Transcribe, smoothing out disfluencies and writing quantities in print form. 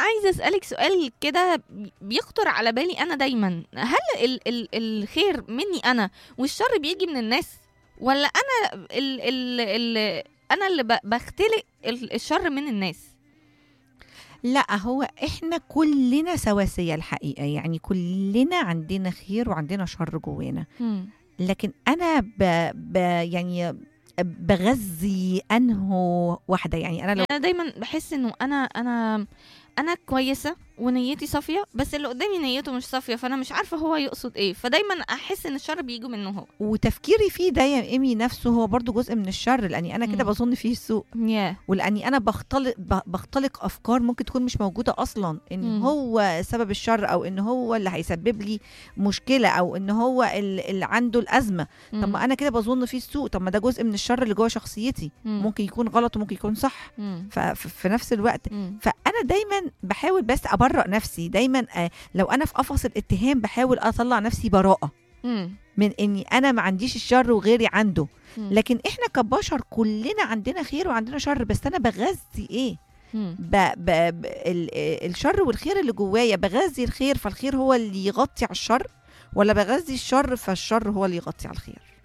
عايزة أسألك سؤال كده بيخطر على بالي أنا دايما، هل الخير مني أنا والشر بيجي من الناس، ولا أنا أنا اللي بختلق الشر من الناس؟ لا، هو احنا كلنا سواسية الحقيقة، يعني كلنا عندنا خير وعندنا شر جوانا. مم. لكن انا يعني بغذي انه واحدة، يعني انا لو يعني أنا دايما بحس إنه أنا كويسة ونيتي صافية، بس اللي قدامي نيته مش صافية، فأنا مش عارفة هو يقصد إيه، فدايما أحس إن الشر بيجي منه هو. وتفكيري فيه ده يا ايمي نفسه هو برضو جزء من الشر، لاني انا كده مم. بظن فيه السوء، ياه. ولاني انا بختلق افكار ممكن تكون مش موجوده اصلا، ان مم. هو سبب الشر، او ان هو اللي هيسبب لي مشكله، او ان هو اللي عنده الازمه. طب ما انا كده بظن فيه السوء، طب ما ده جزء من الشر اللي جوه شخصيتي، مم. ممكن يكون غلط وممكن يكون صح مم. في نفس الوقت. مم. فانا دايما بحاول بس ابرأ نفسي دايما، لو انا في قفص الاتهام بحاول اطلع نفسي براءه مم. من اني انا ما عنديش الشر وغيري عنده. مم. لكن احنا كبشر كلنا عندنا خير وعندنا شر، بس انا بغذي ايه؟ مم. الشر والخير اللي جوايا، بغذي الخير فالخير هو اللي يغطي على الشر، ولا بغذي الشر فالشر هو اللي يغطي على الخير؟